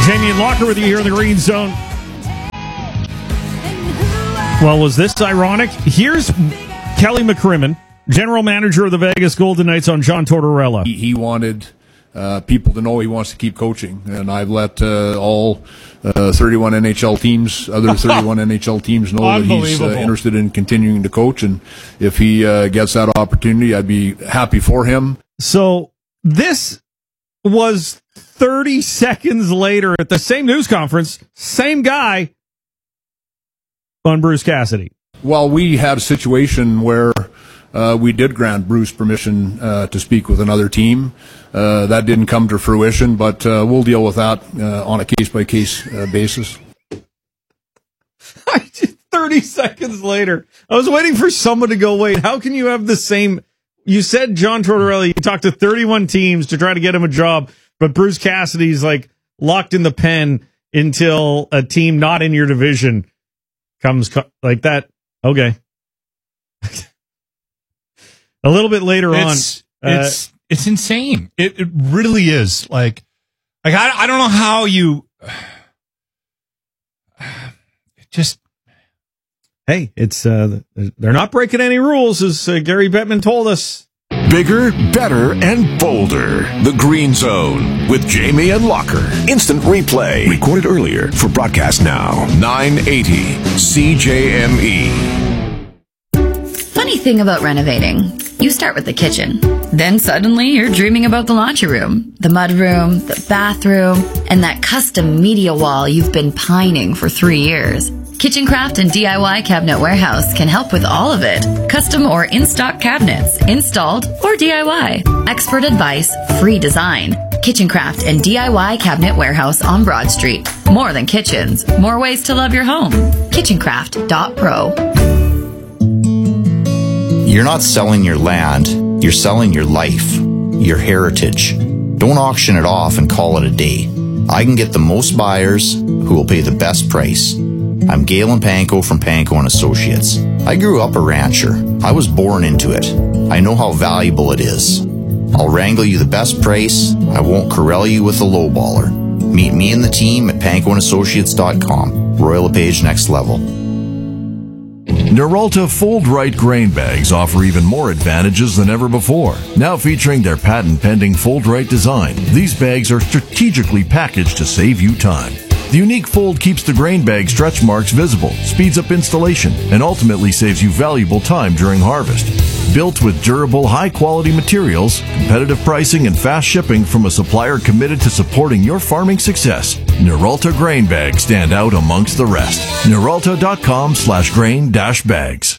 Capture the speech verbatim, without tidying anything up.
Jamie and Locker with you here in the Green Zone. Well, was this ironic? Here's Kelly McCrimmon, general manager of the Vegas Golden Knights, on John Tortorella. He, he wanted uh, people to know he wants to keep coaching, and I've let uh, all uh, thirty-one N H L teams, other thirty-one N H L teams, know that he's uh, interested in continuing to coach, and if he uh, gets that opportunity, I'd be happy for him. So this was thirty seconds later at the same news conference, same guy on Bruce Cassidy. Well, we had a situation where uh, we did grant Bruce permission uh, to speak with another team. Uh, that didn't come to fruition, but uh, we'll deal with that uh, on a case-by-case uh, basis. thirty seconds later, I was waiting for someone to go, wait, how can you have the same... You said John Tortorella, you talked to thirty-one teams to try to get him a job, but Bruce Cassidy's like locked in the pen until a team not in your division comes co- like that. Okay. A little bit later it's, on. It's uh, it's insane. It it really is. Like, like I, I don't know how you just... Hey, it's uh, they're not breaking any rules, as uh, Gary Bettman told us. Bigger, better, and bolder. The Green Zone with Jamie and Locker. Instant replay. Recorded earlier for broadcast now. nine eighty C J M E. Funny thing about renovating. You start with the kitchen. Then suddenly you're dreaming about the laundry room, the mudroom, the bathroom, and that custom media wall you've been pining for three years. Kitchencraft and D I Y Cabinet Warehouse can help with all of it. Custom or in-stock cabinets, installed or D I Y. Expert advice, free design. Kitchencraft and D I Y Cabinet Warehouse on Broad Street. More than kitchens, more ways to love your home. kitchencraft dot pro. You're not selling your land, you're selling your life, your heritage. Don't auction it off and call it a day. I can get the most buyers who will pay the best price. I'm Galen Panko from Panko and Associates. I grew up a rancher. I was born into it. I know how valuable it is. I'll wrangle you the best price. I won't corral you with a lowballer. Meet me and the team at panko and associates dot com. Royal LePage Next Level. Noralta Fold Right grain bags offer even more advantages than ever before. Now featuring their patent-pending Fold Right design, these bags are strategically packaged to save you time. The unique fold keeps the grain bag stretch marks visible, speeds up installation, and ultimately saves you valuable time during harvest. Built with durable, high-quality materials, competitive pricing, and fast shipping from a supplier committed to supporting your farming success, Noralta grain bags stand out amongst the rest. Noralta dot com slash grain dash bags.